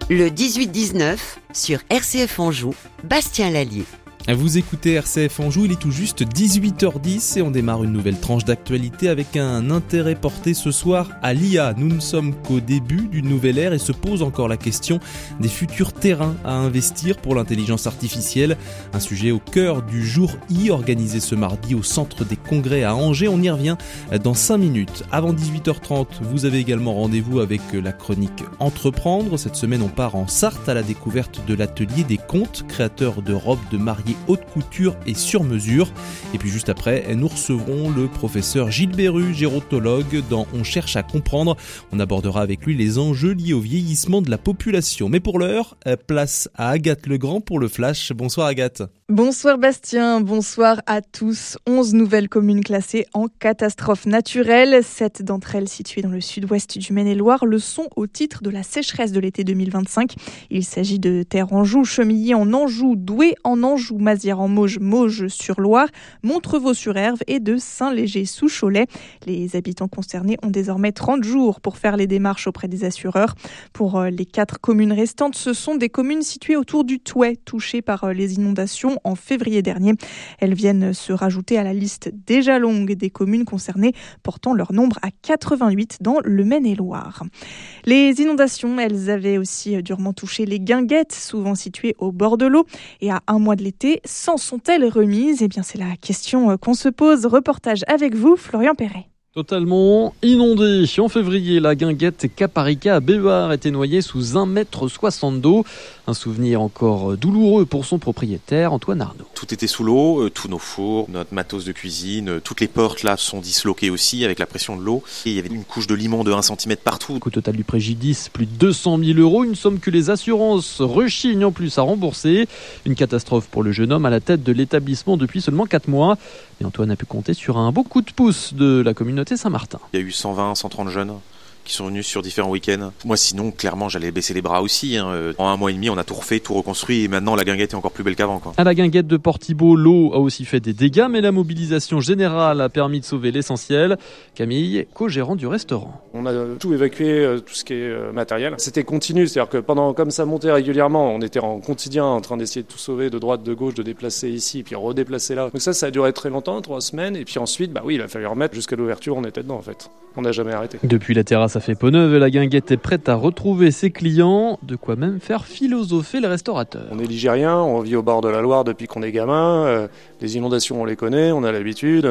Le 18-19 sur RCF Anjou, Bastien Lallier. Vous écoutez RCF Anjou, il est tout juste 18h10 et on démarre une nouvelle tranche d'actualité avec un intérêt porté ce soir à l'IA. Nous ne sommes qu'au début d'une nouvelle ère et se pose encore la question des futurs terrains à investir pour l'intelligence artificielle. Un sujet au cœur du jour I organisé ce mardi au centre des congrès à Angers. On y revient dans 5 minutes. Avant 18h30, vous avez également rendez-vous avec la chronique Entreprendre. Cette semaine, on part en Sarthe à la découverte de l'atelier des Contes, créateur de robes de mariée haute couture et sur mesure. Et puis juste après, nous recevrons le professeur Gilles Berru, gérontologue, dans On cherche à comprendre. On abordera avec lui les enjeux liés au vieillissement de la population. Mais pour l'heure, place à Agathe Legrand pour le Flash. Bonsoir Agathe. Bonsoir Bastien, bonsoir à tous. 11 nouvelles communes classées en catastrophe naturelle. 7 d'entre elles situées dans le sud-ouest du Maine-et-Loire le sont au titre de la sécheresse de l'été 2025. Il s'agit de Terre-Anjou, Chemillé en Anjou, Douai en Anjou, Mazières en Mauges, Mauges-sur-Loire, Montrevaux-sur-Erve et de Saint-Léger-sous-Cholet. Les habitants concernés ont désormais 30 jours pour faire les démarches auprès des assureurs. Pour les 4 communes restantes, ce sont des communes situées autour du Touet, touchées par les inondations en février dernier. Elles viennent se rajouter à la liste déjà longue des communes concernées, portant leur nombre à 88 dans le Maine-et-Loire. Les inondations, elles avaient aussi durement touché les guinguettes, souvent situées au bord de l'eau. Et à un mois de l'été, s'en sont-elles remises ? Eh bien, c'est la question qu'on se pose. Reportage avec vous, Florian Perret. Totalement inondée. En février, la guinguette Caparica à Béhuard était noyée sous 1,60 m d'eau. Un souvenir encore douloureux pour son propriétaire, Antoine Arnaud. Tout était sous l'eau, tous nos fours, notre matos de cuisine, toutes les portes là sont disloquées aussi avec la pression de l'eau. Et il y avait une couche de limon de 1 cm partout. Au total du préjudice, plus de 200 000 €, une somme que les assurances rechignent en plus à rembourser. Une catastrophe pour le jeune homme à la tête de l'établissement depuis seulement 4 mois. Et Antoine a pu compter sur un beau coup de pouce de la communauté Saint-Martin. Il y a eu 120, 130 jeunes qui sont venus sur différents week-ends. Moi sinon, clairement, j'allais baisser les bras aussi. En 1 mois et demi, on a tout refait, tout reconstruit et maintenant la guinguette est encore plus belle qu'avant. À la guinguette de Port-Thibault, l'eau a aussi fait des dégâts, mais la mobilisation générale a permis de sauver l'essentiel. Camille, co-gérant du restaurant. On a tout évacué, tout ce qui est matériel. C'était continu, c'est-à-dire que comme ça montait régulièrement, on était en quotidien en train d'essayer de tout sauver de droite, de gauche, de déplacer ici, puis redéplacer là. Donc ça a duré très longtemps, 3 semaines, et puis ensuite, il a fallu remettre jusqu'à l'ouverture, on était dedans en fait. On n'a jamais arrêté. Depuis la terrasse à fait peau neuve, la guinguette est prête à retrouver ses clients, de quoi même faire philosopher les restaurateurs. On est ligérien, on vit au bord de la Loire depuis qu'on est gamin, les inondations on les connaît, on a l'habitude,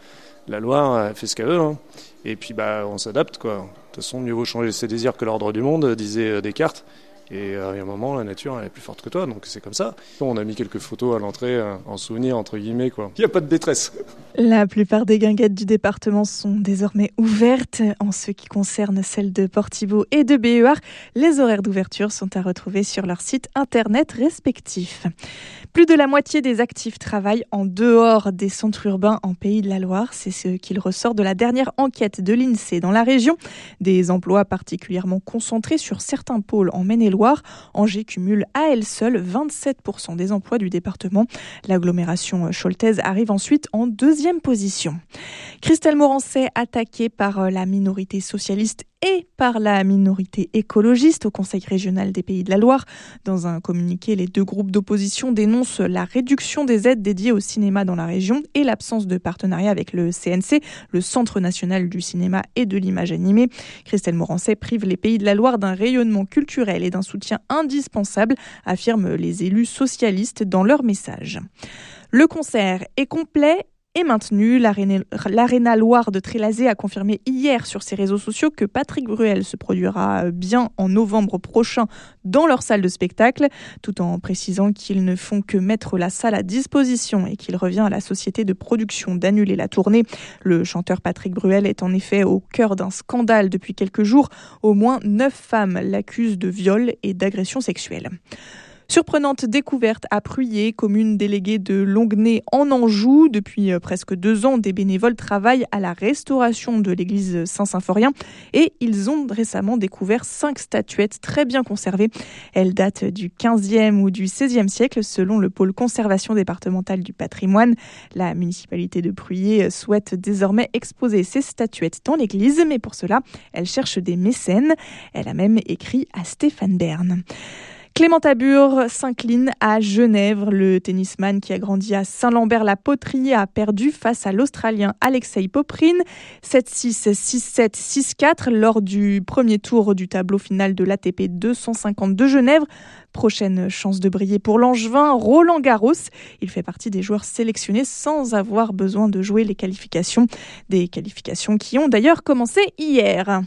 la Loire elle fait ce qu'elle veut, hein. Et puis on s'adapte quoi. De toute façon, mieux vaut changer ses désirs que l'ordre du monde, disait Descartes. Et à un moment, la nature elle est plus forte que toi, donc c'est comme ça. On a mis quelques photos à l'entrée en souvenir entre guillemets quoi. Il n'y a pas de détresse. La plupart des guinguettes du département sont désormais ouvertes. En ce qui concerne celles de Port-Thibault et de Béhuard, les horaires d'ouverture sont à retrouver sur leurs sites internet respectifs. Plus de la moitié des actifs travaillent en dehors des centres urbains en Pays de la Loire. C'est ce qu'il ressort de la dernière enquête de l'INSEE dans la région. Des emplois particulièrement concentrés sur certains pôles en Maine-et-Loire. Angers cumule à elle seule 27% des emplois du département. L'agglomération choltaise arrive ensuite en 2e position. Christelle Morancet, attaquée par la minorité socialiste et par la minorité écologiste au Conseil régional des Pays de la Loire. Dans un communiqué, les 2 groupes d'opposition dénoncent la réduction des aides dédiées au cinéma dans la région et l'absence de partenariat avec le CNC, le Centre national du cinéma et de l'image animée. Christelle Morancet prive les Pays de la Loire d'un rayonnement culturel et d'un soutien indispensable, affirment les élus socialistes dans leur message. Le concert est complet est maintenu. L'Arena Loire de Trélazé a confirmé hier sur ses réseaux sociaux que Patrick Bruel se produira bien en novembre prochain dans leur salle de spectacle, tout en précisant qu'ils ne font que mettre la salle à disposition et qu'il revient à la société de production d'annuler la tournée. Le chanteur Patrick Bruel est en effet au cœur d'un scandale depuis quelques jours. Au moins 9 femmes l'accusent de viol et d'agression sexuelle. Surprenante découverte à Pruyé, commune déléguée de Longuenay en Anjou. Depuis presque 2 ans, des bénévoles travaillent à la restauration de l'église Saint-Symphorien et ils ont récemment découvert 5 statuettes très bien conservées. Elles datent du 15e ou du 16e siècle selon le pôle conservation départementale du patrimoine. La municipalité de Pruyé souhaite désormais exposer ces statuettes dans l'église, mais pour cela, elle cherche des mécènes. Elle a même écrit à Stéphane Bern. Clément Tabur s'incline à Genève. Le tennisman qui a grandi à Saint-Lambert-la-Poterie a perdu face à l'Australien Alexei Poprin 7-6, 6-7, 6-4 lors du premier tour du tableau final de l'ATP 250 de Genève. Prochaine chance de briller pour l'Angevin Roland Garros. Il fait partie des joueurs sélectionnés sans avoir besoin de jouer les qualifications. Des qualifications qui ont d'ailleurs commencé hier.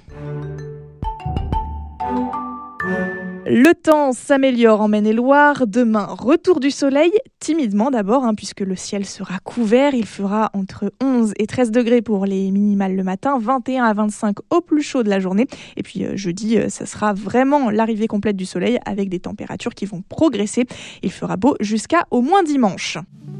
Le temps s'améliore en Maine-et-Loire. Demain, retour du soleil, timidement d'abord, puisque le ciel sera couvert. Il fera entre 11 et 13 degrés pour les minimales le matin, 21 à 25 au plus chaud de la journée. Et puis jeudi, ça sera vraiment l'arrivée complète du soleil avec des températures qui vont progresser. Il fera beau jusqu'à au moins dimanche.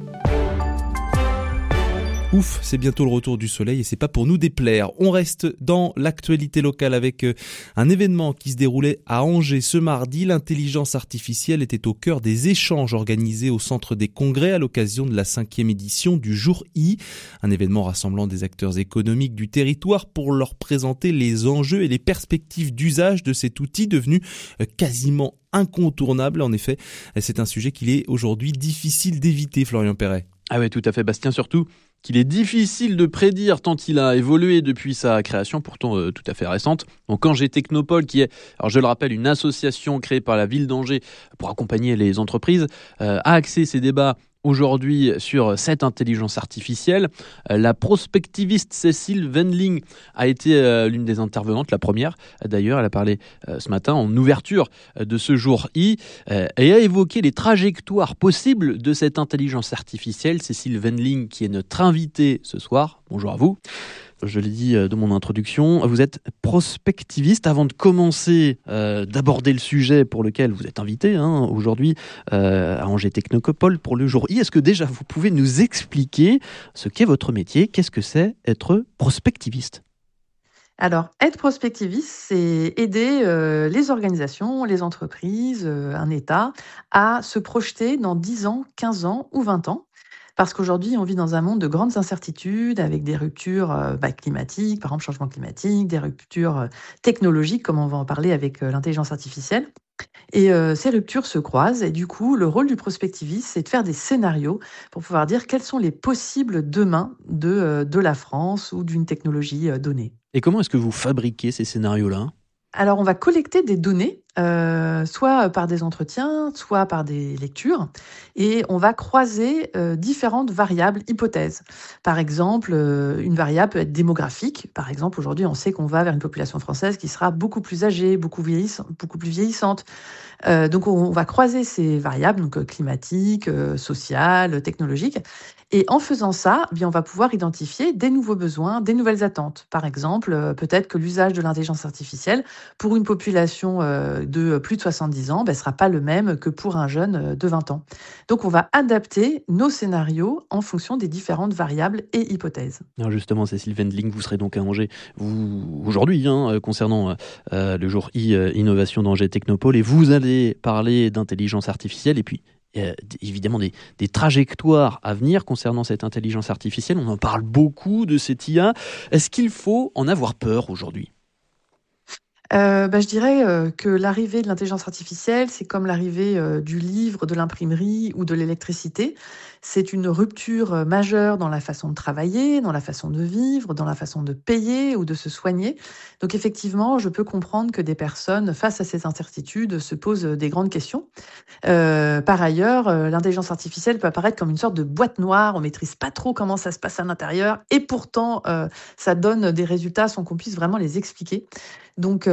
Ouf, c'est bientôt le retour du soleil et c'est pas pour nous déplaire. On reste dans l'actualité locale avec un événement qui se déroulait à Angers ce mardi. L'intelligence artificielle était au cœur des échanges organisés au Centre des Congrès à l'occasion de la 5e édition du Jour I. Un événement rassemblant des acteurs économiques du territoire pour leur présenter les enjeux et les perspectives d'usage de cet outil devenu quasiment incontournable. En effet, c'est un sujet qu'il est aujourd'hui difficile d'éviter, Florian Perret. Ah ouais, tout à fait, Bastien, surtout qu'il est difficile de prédire tant il a évolué depuis sa création, pourtant tout à fait récente. Donc Angers Technopole, qui est, alors je le rappelle, une association créée par la ville d'Angers pour accompagner les entreprises, a axé ses débats aujourd'hui sur cette intelligence artificielle. La prospectiviste Cécile Wendling a été l'une des intervenantes, la première d'ailleurs. Elle a parlé ce matin en ouverture de ce jour I et a évoqué les trajectoires possibles de cette intelligence artificielle. Cécile Wendling, qui est notre invitée ce soir. Bonjour à vous. Je l'ai dit dans mon introduction, vous êtes prospectiviste. Avant de commencer d'aborder le sujet pour lequel vous êtes invité aujourd'hui à Angers Technopole pour le jour I, est-ce que déjà vous pouvez nous expliquer ce qu'est votre métier? Qu'est-ce que c'est être prospectiviste? Alors, être prospectiviste, c'est aider les organisations, les entreprises, un État à se projeter dans 10 ans, 15 ans ou 20 ans. Parce qu'aujourd'hui, on vit dans un monde de grandes incertitudes, avec des ruptures climatiques, par exemple changement climatique, des ruptures technologiques, comme on va en parler avec l'intelligence artificielle. Et ces ruptures se croisent, et du coup, le rôle du prospectiviste, c'est de faire des scénarios pour pouvoir dire quels sont les possibles demain de la France ou d'une technologie donnée. Et comment est-ce que vous fabriquez ces scénarios-là ? Alors, on va collecter des données, soit par des entretiens, soit par des lectures, et on va croiser différentes variables, hypothèses. Par exemple, une variable peut être démographique. Par exemple, aujourd'hui, on sait qu'on va vers une population française qui sera beaucoup plus âgée, beaucoup plus vieillissante. Donc, on va croiser ces variables, donc climatiques, sociales, technologiques. Et en faisant ça, on va pouvoir identifier des nouveaux besoins, des nouvelles attentes. Par exemple, peut-être que l'usage de l'intelligence artificielle pour une population de plus de 70 ans ne sera pas le même que pour un jeune de 20 ans. Donc, on va adapter nos scénarios en fonction des différentes variables et hypothèses. Alors justement, Cécile Wendling, vous serez donc à Angers aujourd'hui concernant le jour I Innovation d'Angers Technopole, et vous allez parler d'intelligence artificielle et puis évidemment des trajectoires à venir concernant cette intelligence artificielle. On en parle beaucoup de cette IA. Est-ce qu'il faut en avoir peur aujourd'hui ? Je dirais que l'arrivée de l'intelligence artificielle, c'est comme l'arrivée du livre, de l'imprimerie ou de l'électricité. C'est une rupture majeure dans la façon de travailler, dans la façon de vivre, dans la façon de payer ou de se soigner. Donc effectivement, je peux comprendre que des personnes, face à ces incertitudes, se posent des grandes questions. Par ailleurs, l'intelligence artificielle peut apparaître comme une sorte de boîte noire. On maîtrise pas trop comment ça se passe à l'intérieur, et pourtant, ça donne des résultats sans qu'on puisse vraiment les expliquer. Donc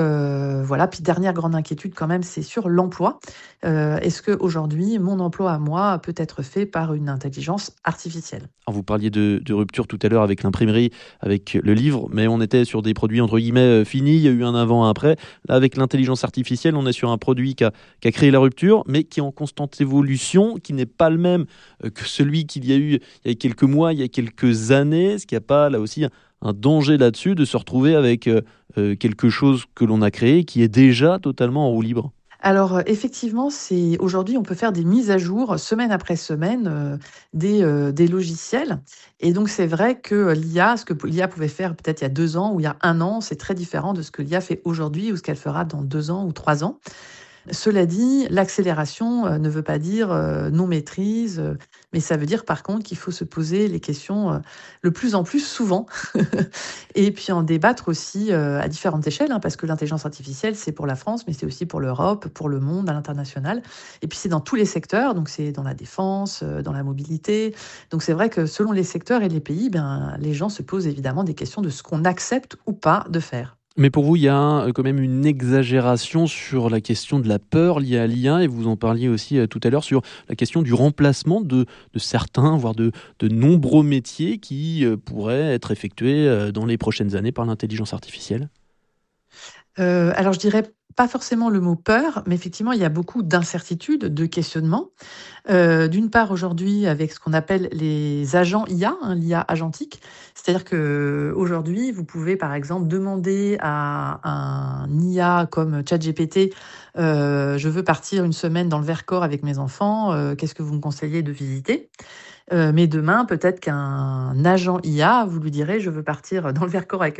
voilà. Puis dernière grande inquiétude quand même, c'est sur l'emploi. Est-ce qu'aujourd'hui, mon emploi à moi peut être fait par une intelligence artificielle ? Alors vous parliez de rupture tout à l'heure avec l'imprimerie, avec le livre, mais on était sur des produits entre guillemets finis, il y a eu un avant, un après. Là, avec l'intelligence artificielle, on est sur un produit qui a créé la rupture, mais qui est en constante évolution, qui n'est pas le même que celui qu'il y a eu il y a quelques mois, il y a quelques années. Est-ce qu'il n'y a pas là aussi un danger là-dessus de se retrouver avec quelque chose que l'on a créé qui est déjà totalement en roue libre ? Alors effectivement, aujourd'hui on peut faire des mises à jour semaine après semaine des logiciels. Et donc c'est vrai que ce que l'IA pouvait faire peut-être il y a 2 ans ou il y a 1 an, c'est très différent de ce que l'IA fait aujourd'hui ou ce qu'elle fera dans 2 ans ou 3 ans. Cela dit, l'accélération ne veut pas dire non-maîtrise, mais ça veut dire par contre qu'il faut se poser les questions le plus en plus souvent et puis en débattre aussi à différentes échelles, parce que l'intelligence artificielle, c'est pour la France, mais c'est aussi pour l'Europe, pour le monde, à l'international. Et puis c'est dans tous les secteurs, donc c'est dans la défense, dans la mobilité. Donc c'est vrai que selon les secteurs et les pays, les gens se posent évidemment des questions de ce qu'on accepte ou pas de faire. Mais pour vous, il y a quand même une exagération sur la question de la peur liée à l'IA, et vous en parliez aussi tout à l'heure sur la question du remplacement de certains, voire de nombreux métiers qui pourraient être effectués dans les prochaines années par l'intelligence artificielle. Alors je dirais pas forcément le mot peur, mais effectivement il y a beaucoup d'incertitudes, de questionnements. D'une part aujourd'hui avec ce qu'on appelle les agents IA, l'IA agentique, c'est-à-dire que aujourd'hui vous pouvez par exemple demander à un IA comme ChatGPT, je veux partir 1 semaine dans le Vercors avec mes enfants, qu'est-ce que vous me conseillez de visiter ? Mais demain, peut-être qu'un agent IA, vous lui direz, je veux partir dans le Vercors avec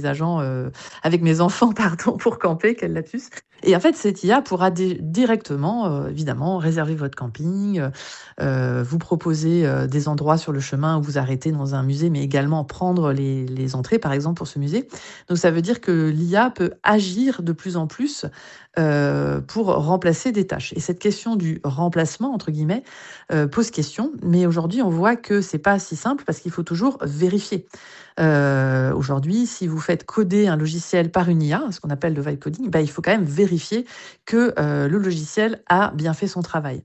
avec mes enfants, pour camper, quel lapsus. Et en fait, cette IA pourra directement, évidemment, réserver votre camping, vous proposer des endroits sur le chemin où vous arrêtez dans un musée, mais également prendre les entrées, par exemple, pour ce musée. Donc, ça veut dire que l'IA peut agir de plus en plus pour remplacer des tâches. Et cette question du remplacement, entre guillemets, pose question. Mais aujourd'hui, on voit que c'est pas si simple parce qu'il faut toujours vérifier. Aujourd'hui, si vous faites coder un logiciel par une IA, ce qu'on appelle le vibe coding, il faut quand même vérifier que le logiciel a bien fait son travail.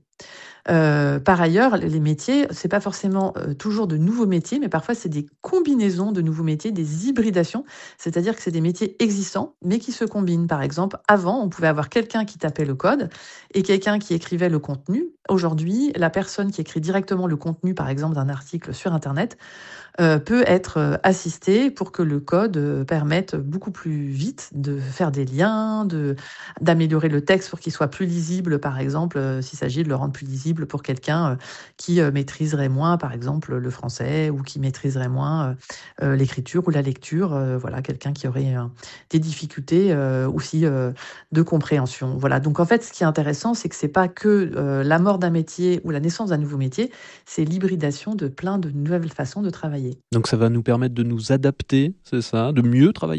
Par ailleurs, les métiers, c'est pas forcément toujours de nouveaux métiers, mais parfois c'est des combinaisons de nouveaux métiers, des hybridations, c'est-à-dire que c'est des métiers existants, mais qui se combinent. Par exemple, avant, on pouvait avoir quelqu'un qui tapait le code et quelqu'un qui écrivait le contenu. Aujourd'hui, la personne qui écrit directement le contenu, par exemple, d'un article sur Internet, peut être assistée pour que le code permette beaucoup plus vite de faire des liens, d'améliorer le texte pour qu'il soit plus lisible, par exemple, s'il s'agit de le rendre plus lisible pour quelqu'un qui maîtriserait moins, par exemple, le français ou qui maîtriserait moins l'écriture ou la lecture. Voilà, quelqu'un qui aurait des difficultés aussi de compréhension. Voilà. Donc, en fait, ce qui est intéressant, c'est que c'est pas que la mort d'un métier ou la naissance d'un nouveau métier, c'est l'hybridation de plein de nouvelles façons de travailler. Donc ça va nous permettre de nous adapter, c'est ça, de mieux travailler ?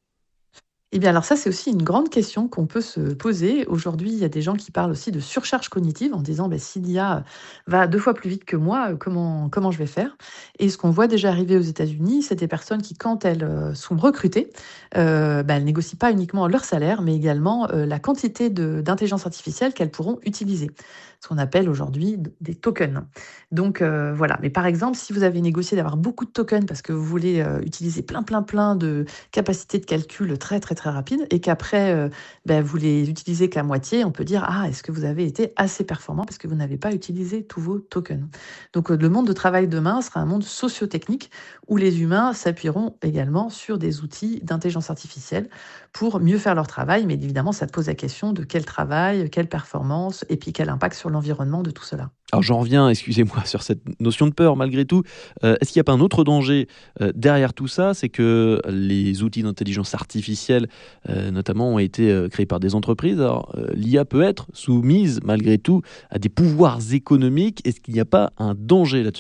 Eh bien, alors ça, c'est aussi une grande question qu'on peut se poser. Aujourd'hui, il y a des gens qui parlent aussi de surcharge cognitive en disant si l'IA va 2 fois plus vite que moi, comment je vais faire ? Et ce qu'on voit déjà arriver aux États-Unis, c'est des personnes qui, quand elles sont recrutées, elles négocient pas uniquement leur salaire, mais également la quantité d'intelligence artificielle qu'elles pourront utiliser. Ce qu'on appelle aujourd'hui des tokens. Donc voilà. Mais par exemple, si vous avez négocié d'avoir beaucoup de tokens parce que vous voulez utiliser plein de capacités de calcul très rapide et qu'après vous les utilisez qu'à moitié, on peut dire est-ce que vous avez été assez performant parce que vous n'avez pas utilisé tous vos tokens. Donc le monde de travail demain sera un monde socio-technique où les humains s'appuieront également sur des outils d'intelligence artificielle pour mieux faire leur travail, mais évidemment ça pose la question de quel travail, quelle performance et puis quel impact sur l'environnement de tout cela. Alors j'en reviens, excusez-moi, sur cette notion de peur malgré tout. Est-ce qu'il n'y a pas un autre danger derrière tout ça ? C'est que les outils d'intelligence artificielle, notamment, ont été créés par des entreprises. Alors l'IA peut être soumise malgré tout à des pouvoirs économiques. Est-ce qu'il n'y a pas un danger là-dessus ?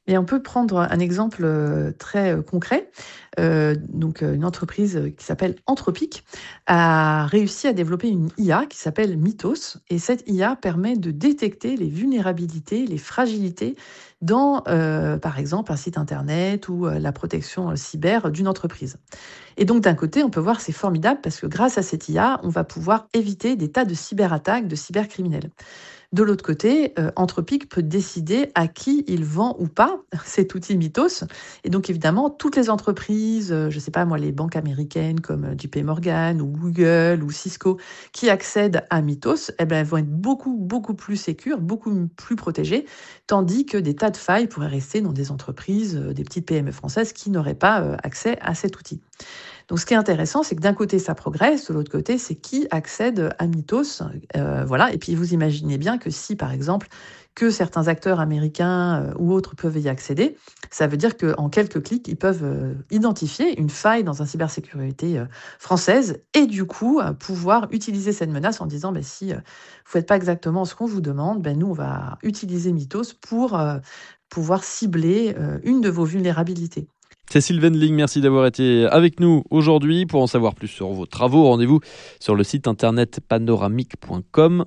Et on peut prendre un exemple très concret. Donc, une entreprise qui s'appelle Anthropic a réussi à développer une IA qui s'appelle Mythos. Et cette IA permet de détecter les vulnérabilités, les fragilités dans, par exemple, un site internet ou la protection cyber d'une entreprise. Et donc, d'un côté, on peut voir c'est formidable parce que grâce à cette IA, on va pouvoir éviter des tas de cyberattaques, de cybercriminels. De l'autre côté, Anthropic peut décider à qui il vend ou pas cet outil Mythos. Et donc, évidemment, toutes les entreprises, je ne sais pas moi, les banques américaines comme JP Morgan ou Google ou Cisco, qui accèdent à Mythos, elles vont être beaucoup plus sécures, beaucoup plus protégées, tandis que des tas de failles pourraient rester dans des entreprises, des petites PME françaises qui n'auraient pas accès à cet outil. Donc, ce qui est intéressant, c'est que d'un côté, ça progresse, de l'autre côté, c'est qui accède à Mythos. Voilà. Et puis, vous imaginez bien que si, par exemple, que certains acteurs américains ou autres peuvent y accéder, ça veut dire qu'en quelques clics, ils peuvent identifier une faille dans une cybersécurité française et du coup, pouvoir utiliser cette menace en disant si vous ne faites pas exactement ce qu'on vous demande, nous, on va utiliser Mythos pour pouvoir cibler une de vos vulnérabilités. Cécile Wendling, merci d'avoir été avec nous aujourd'hui. Pour en savoir plus sur vos travaux, rendez-vous sur le site internet panoramique.com,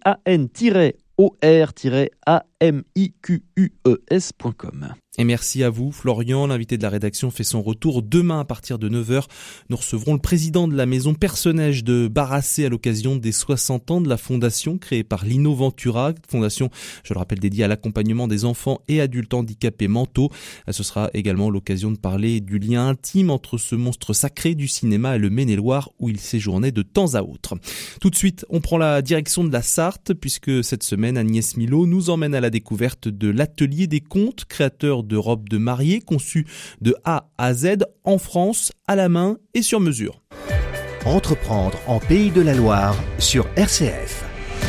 PAN-OR-AMIQUES.com. Et merci à vous, Florian. L'invité de la rédaction fait son retour demain à partir de 9h. Nous recevrons le président de la maison Personnage de Barassé à l'occasion des 60 ans de la fondation créée par Lino Ventura. Fondation, je le rappelle, dédiée à l'accompagnement des enfants et adultes handicapés mentaux. Ce sera également l'occasion de parler du lien intime entre ce monstre sacré du cinéma et le Maine-et-Loire où il séjournait de temps à autre. Tout de suite, on prend la direction de la Sarthe puisque cette semaine, Agnès Milot nous emmène à la découverte de l'Atelier des Contes, créateur de robes de mariée conçues de A à Z en France, à la main et sur mesure. Entreprendre en Pays de la Loire sur RCF.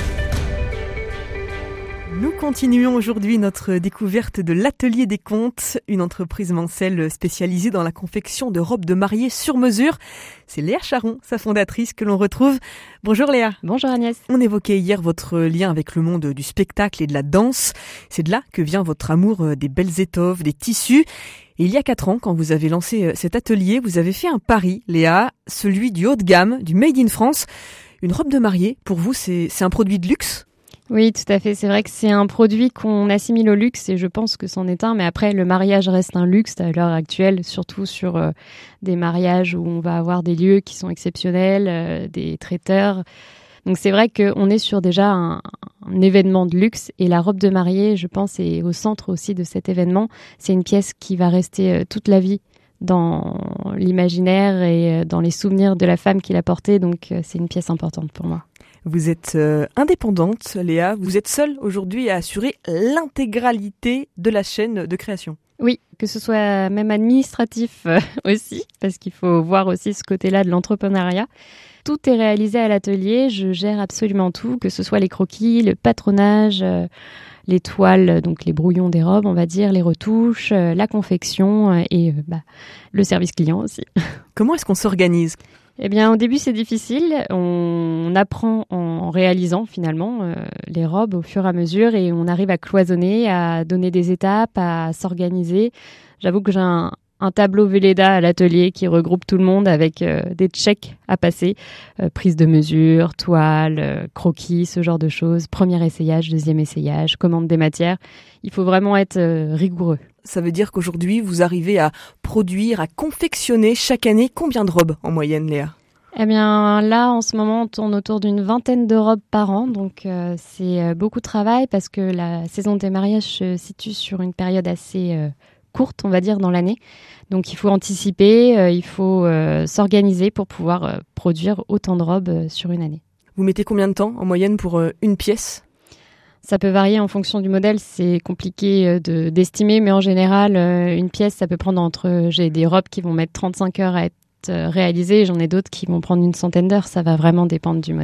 Nous continuons aujourd'hui notre découverte de l'Atelier des Contes, une entreprise mancelle spécialisée dans la confection de robes de mariée sur mesure. C'est Léa Charon, sa fondatrice, que l'on retrouve. Bonjour Léa. Bonjour Agnès. On évoquait hier votre lien avec le monde du spectacle et de la danse. C'est de là que vient votre amour des belles étoffes, des tissus. Et il y a 4 ans, quand vous avez lancé cet atelier, vous avez fait un pari, Léa, celui du haut de gamme, du Made in France. Une robe de mariée, pour vous, c'est un produit de luxe ? Oui, tout à fait. C'est vrai que c'est un produit qu'on assimile au luxe et je pense que c'en est un. Mais après, le mariage reste un luxe à l'heure actuelle, surtout sur des mariages où on va avoir des lieux qui sont exceptionnels, des traiteurs. Donc c'est vrai qu'on est sur déjà un événement de luxe et la robe de mariée, je pense, est au centre aussi de cet événement. C'est une pièce qui va rester toute la vie dans l'imaginaire et dans les souvenirs de la femme qui l'a portée. Donc c'est une pièce importante pour moi. Vous êtes indépendante, Léa. Vous êtes seule aujourd'hui à assurer l'intégralité de la chaîne de création. Oui, que ce soit même administratif aussi, parce qu'il faut voir aussi ce côté-là de l'entrepreneuriat. Tout est réalisé à l'atelier, je gère absolument tout, que ce soit les croquis, le patronage, les toiles, donc les brouillons des robes, on va dire, les retouches, la confection et le service client aussi. Comment est-ce qu'on s'organise ? Eh bien, au début, c'est difficile. On apprend en réalisant, finalement, les robes au fur et à mesure et on arrive à cloisonner, à donner des étapes, à s'organiser. J'avoue que j'ai un tableau Velleda à l'atelier qui regroupe tout le monde avec des checks à passer. Prise de mesure, toile, croquis, ce genre de choses. Premier essayage, deuxième essayage, commande des matières. Il faut vraiment être rigoureux. Ça veut dire qu'aujourd'hui, vous arrivez à produire, à confectionner chaque année combien de robes en moyenne, Léa ? Eh bien, là, en ce moment, on tourne autour d'une 20aine de robes par an. Donc, c'est beaucoup de travail parce que la saison des mariages se situe sur une période assez courte, on va dire, dans l'année. Donc, il faut anticiper, il faut s'organiser pour pouvoir produire autant de robes sur une année. Vous mettez combien de temps en moyenne pour une pièce ? Ça peut varier en fonction du modèle, c'est compliqué d'estimer, mais en général, une pièce, ça peut prendre j'ai des robes qui vont mettre 35 heures à être réalisées, j'en ai d'autres qui vont prendre une centaine d'heures, ça va vraiment dépendre du modèle.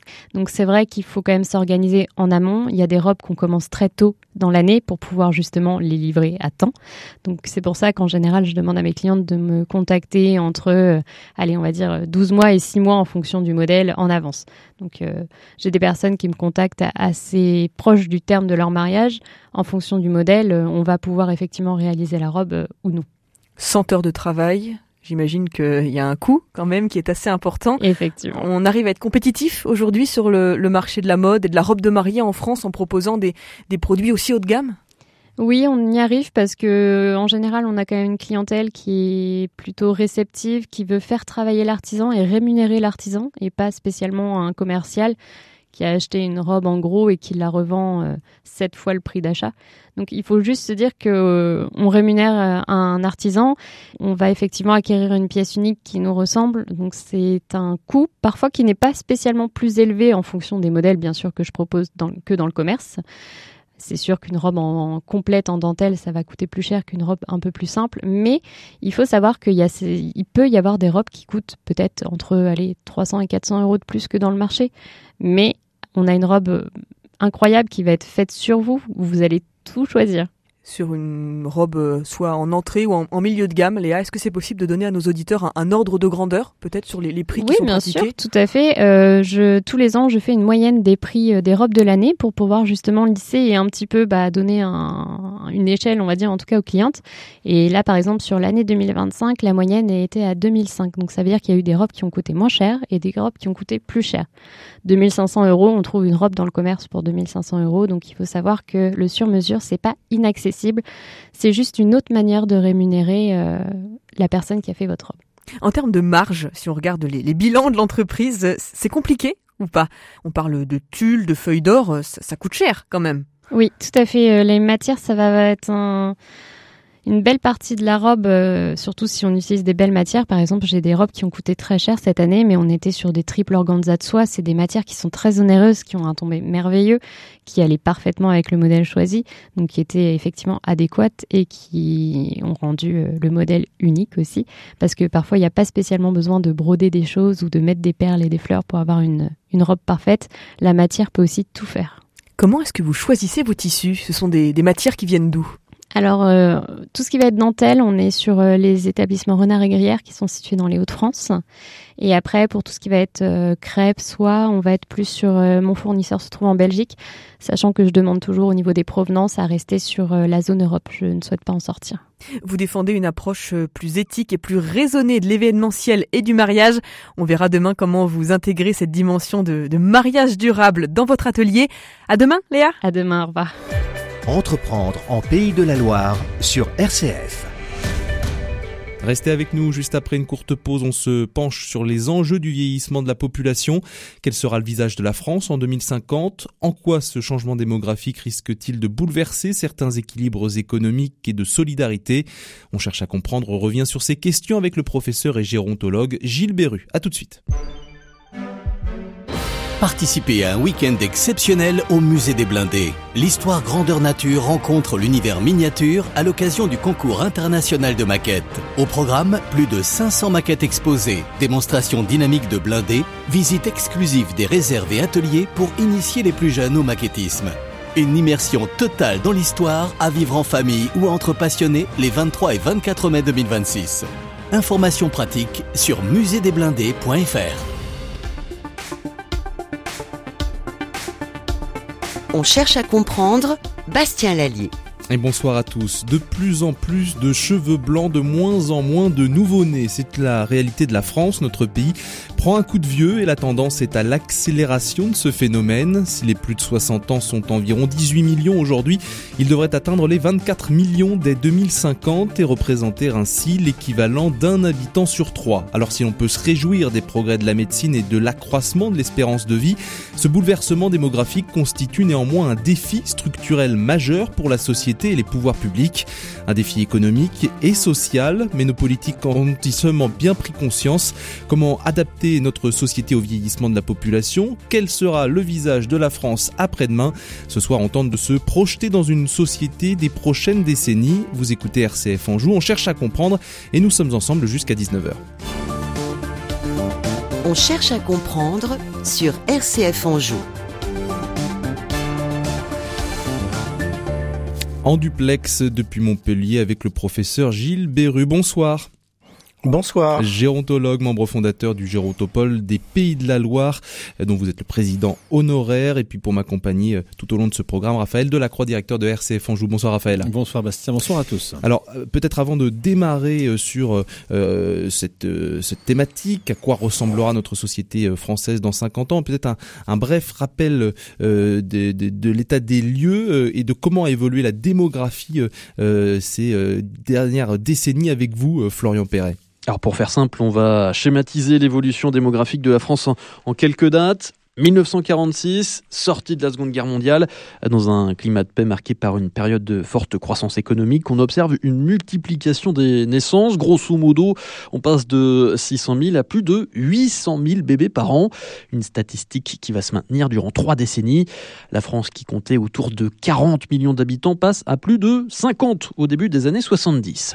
Donc c'est vrai qu'il faut quand même s'organiser en amont. Il y a des robes qu'on commence très tôt dans l'année pour pouvoir justement les livrer à temps. Donc c'est pour ça qu'en général, je demande à mes clientes de me contacter entre, on va dire 12 mois et 6 mois en fonction du modèle en avance. Donc j'ai des personnes qui me contactent assez proches du terme de leur mariage. En fonction du modèle, on va pouvoir effectivement réaliser la robe ou non. 100 heures de travail. J'imagine qu'il y a un coût quand même qui est assez important. Effectivement. On arrive à être compétitif aujourd'hui sur le marché de la mode et de la robe de mariée en France en proposant des produits aussi haut de gamme ? Oui, on y arrive parce que en général, on a quand même une clientèle qui est plutôt réceptive, qui veut faire travailler l'artisan et rémunérer l'artisan et pas spécialement un commercial qui a acheté une robe en gros et qui la revend 7 fois le prix d'achat. Donc il faut juste se dire qu'on rémunère un artisan, on va effectivement acquérir une pièce unique qui nous ressemble, donc c'est un coût parfois qui n'est pas spécialement plus élevé en fonction des modèles bien sûr que je propose que dans le commerce. C'est sûr qu'une robe complète en dentelle, ça va coûter plus cher qu'une robe un peu plus simple, mais il faut savoir il peut y avoir des robes qui coûtent peut-être entre 300 et 400 euros de plus que dans le marché, mais on a une robe incroyable qui va être faite sur vous, où vous allez tout choisir. Sur une robe soit en entrée ou en milieu de gamme, Léa, est-ce que c'est possible de donner à nos auditeurs un ordre de grandeur, peut-être sur les prix qui sont pratiqués ? Oui, bien sûr, tout à fait. Tous les ans, je fais une moyenne des prix des robes de l'année pour pouvoir justement lisser et un petit peu donner une échelle, on va dire, en tout cas aux clientes. Et là, par exemple, sur l'année 2025, la moyenne était à 2005. Donc ça veut dire qu'il y a eu des robes qui ont coûté moins cher et des robes qui ont coûté plus cher. 2500 €, on trouve une robe dans le commerce pour 2500 €. Donc il faut savoir que le sur-mesure, c'est pas inaccessible. C'est juste une autre manière de rémunérer la personne qui a fait votre robe. En termes de marge, si on regarde les bilans de l'entreprise, c'est compliqué ou pas ? On parle de tulle, de feuilles d'or, ça coûte cher quand même. Oui, tout à fait. Les matières, ça va être une belle partie de la robe, surtout si on utilise des belles matières. Par exemple, j'ai des robes qui ont coûté très cher cette année, mais on était sur des triples organza de soie. C'est des matières qui sont très onéreuses, qui ont un tombé merveilleux, qui allaient parfaitement avec le modèle choisi, donc qui étaient effectivement adéquates et qui ont rendu le modèle unique aussi. Parce que parfois, il n'y a pas spécialement besoin de broder des choses ou de mettre des perles et des fleurs pour avoir une robe parfaite. La matière peut aussi tout faire. Comment est-ce que vous choisissez vos tissus ? Ce sont des matières qui viennent d'où ? Alors, tout ce qui va être dentelle, on est sur les établissements Renard et Grière qui sont situés dans les Hauts-de-France. Et après, pour tout ce qui va être crêpe, soie, on va être plus sur mon fournisseur se trouve en Belgique, sachant que je demande toujours au niveau des provenances à rester sur la zone Europe. Je ne souhaite pas en sortir. Vous défendez une approche plus éthique et plus raisonnée de l'événementiel et du mariage. On verra demain comment vous intégrez cette dimension de mariage durable dans votre atelier. À demain, Léa. À demain, au revoir. Entreprendre en Pays de la Loire sur RCF. Restez avec nous, juste après une courte pause, on se penche sur les enjeux du vieillissement de la population. Quel sera le visage de la France en 2050 ? En quoi ce changement démographique risque-t-il de bouleverser certains équilibres économiques et de solidarité ? On cherche à comprendre, on revient sur ces questions avec le professeur et gérontologue Gilles Berru. À tout de suite. Participez à un week-end exceptionnel au Musée des Blindés. L'histoire grandeur nature rencontre l'univers miniature à l'occasion du concours international de maquettes. Au programme, plus de 500 maquettes exposées, démonstrations dynamiques de blindés, visite exclusive des réserves et ateliers pour initier les plus jeunes au maquettisme. Une immersion totale dans l'histoire à vivre en famille ou entre passionnés les 23 et 24 mai 2026. Informations pratiques sur musédesblindés.fr. On cherche à comprendre, Bastien Lallier. Et bonsoir à tous. De plus en plus de cheveux blancs, de moins en moins de nouveau-nés. C'est la réalité de la France. Notre pays prend un coup de vieux et la tendance est à l'accélération de ce phénomène. Si les plus de 60 ans sont environ 18 millions aujourd'hui, ils devraient atteindre les 24 millions dès 2050 et représenter ainsi l'équivalent d'un habitant sur 3. Alors si l'on peut se réjouir des progrès de la médecine et de l'accroissement de l'espérance de vie, ce bouleversement démographique constitue néanmoins un défi structurel majeur pour la société et les pouvoirs publics. Un défi économique et social, mais nos politiques en ont-ils seulement bien pris conscience ? Comment adapter notre société au vieillissement de la population ? Quel sera le visage de la France après-demain ? Ce soir, on tente de se projeter dans une société des prochaines décennies. Vous écoutez RCF Anjou, on cherche à comprendre et nous sommes ensemble jusqu'à 19h. On cherche à comprendre sur RCF Anjou. En duplex depuis Montpellier avec le professeur Gilles Berru. Bonsoir. Bonsoir. Gérontologue, membre fondateur du Gérontopole des Pays de la Loire, dont vous êtes le président honoraire. Et puis pour m'accompagner tout au long de ce programme, Raphaël Delacroix, directeur de RCF Anjou. Bonsoir Raphaël. Bonsoir Bastien, bonsoir à tous. Alors peut-être avant de démarrer sur cette thématique, à quoi ressemblera notre société française dans 50 ans, peut-être un bref rappel de l'état des lieux et de comment a évolué la démographie ces dernières décennies avec vous, Florian Perret. Alors pour faire simple, on va schématiser l'évolution démographique de la France en quelques dates. 1946, sortie de la Seconde Guerre mondiale, dans un climat de paix marqué par une période de forte croissance économique, on observe une multiplication des naissances. Grosso modo, on passe de 600 000 à plus de 800 000 bébés par an. Une statistique qui va se maintenir durant 3 décennies. La France, qui comptait autour de 40 millions d'habitants, passe à plus de 50 au début des années 70.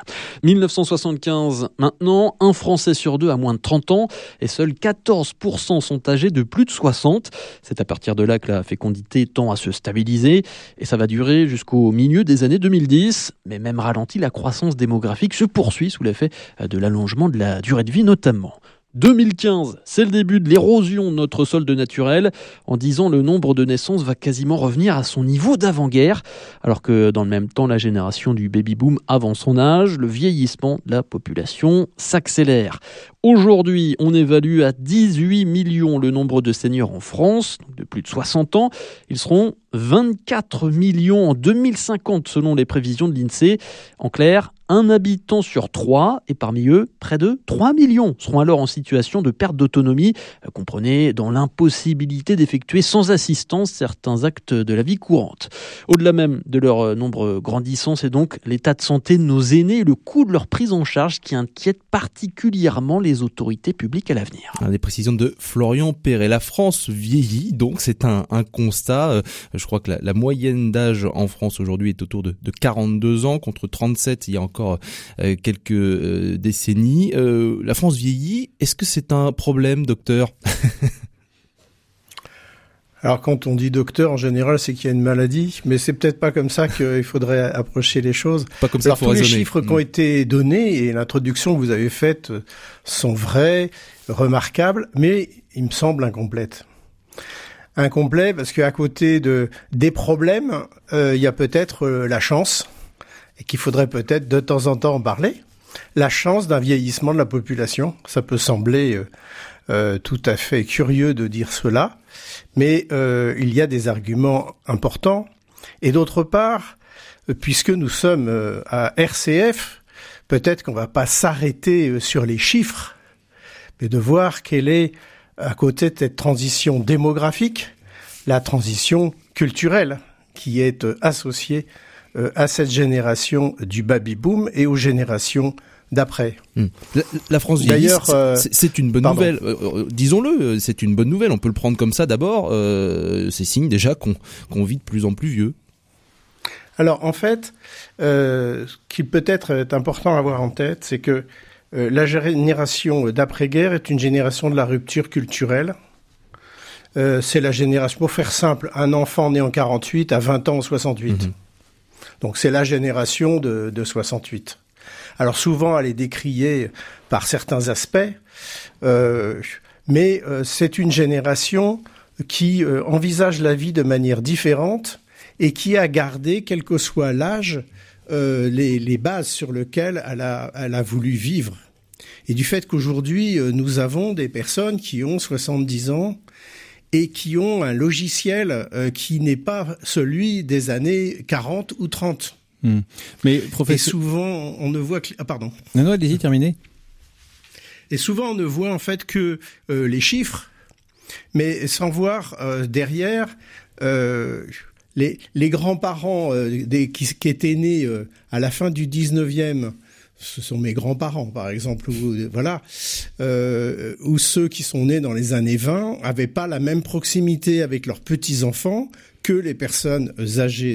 1975, maintenant, un Français sur 2 a moins de 30 ans et seuls 14% sont âgés de plus de 60. C'est à partir de là que la fécondité tend à se stabiliser et ça va durer jusqu'au milieu des années 2010. Mais même ralenti, la croissance démographique se poursuit sous l'effet de l'allongement de la durée de vie notamment. 2015, c'est le début de l'érosion de notre solde naturel. En 10 ans, le nombre de naissances va quasiment revenir à son niveau d'avant-guerre, alors que dans le même temps, la génération du baby-boom avance son âge, le vieillissement de la population s'accélère. Aujourd'hui, on évalue à 18 millions le nombre de seniors en France, donc de plus de 60 ans. Ils seront 24 millions en 2050 selon les prévisions de l'INSEE. En clair, un habitant sur 3 et parmi eux, près de 3 millions seront alors en situation de perte d'autonomie, comprenez dans l'impossibilité d'effectuer sans assistance certains actes de la vie courante. Au-delà même de leur nombre grandissant, c'est donc l'état de santé de nos aînés et le coût de leur prise en charge qui inquiète particulièrement les autorités publiques à l'avenir. Des précisions de Florian Perret. La France vieillit, donc c'est un constat. Je crois que la moyenne d'âge en France aujourd'hui est autour de 42 ans, contre 37 il y a encore quelques décennies. La France vieillit. Est-ce que c'est un problème, docteur ? Alors quand on dit docteur, en général, c'est qu'il y a une maladie, mais c'est peut-être pas comme ça qu'il faudrait approcher les choses. Pas comme ça. Alors tous les chiffres qui ont été donnés et l'introduction que vous avez faite sont vrais, remarquables, mais il me semble incomplètes. Incomplet parce qu'à côté des problèmes, il y a peut-être la chance, et qu'il faudrait peut-être de temps en temps en parler. La chance d'un vieillissement de la population, ça peut sembler tout à fait curieux de dire cela, mais il y a des arguments importants. Et d'autre part, puisque nous sommes à RCF, peut-être qu'on va pas s'arrêter sur les chiffres, mais de voir quelle est, à côté de cette transition démographique, la transition culturelle qui est associée à cette génération du baby-boom et aux générations d'après. La France vieillit, c'est une bonne nouvelle. Disons-le, c'est une bonne nouvelle. On peut le prendre comme ça d'abord. C'est signe déjà qu'on vit de plus en plus vieux. Alors en fait, ce qui peut-être est important à avoir en tête, c'est que la génération d'après-guerre est une génération de la rupture culturelle. C'est la génération, pour faire simple, un enfant né en 48 à 20 ans en 68. Donc c'est la génération de 68. Alors souvent elle est décriée par certains aspects, mais c'est une génération qui envisage la vie de manière différente et qui a gardé, quel que soit l'âge, les bases sur lesquelles elle a voulu vivre. Et du fait qu'aujourd'hui nous avons des personnes qui ont 70 ans et qui ont un logiciel qui n'est pas celui des années 40 ou 30. Mais professeur... Et souvent, on ne voit que... Ah, pardon. Non, allez-y, terminez. Et souvent, on ne voit en fait que les chiffres, mais sans voir derrière les grands-parents qui étaient nés à la fin du 19e. Ce sont mes grands-parents, par exemple, ou ceux qui sont nés dans les années 20 n'avaient pas la même proximité avec leurs petits-enfants que les personnes âgées